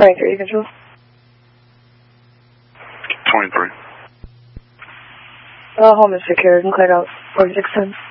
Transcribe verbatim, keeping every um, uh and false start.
twenty-three, control. twenty-three. Uh, home is secured and cleared out forty-six ten.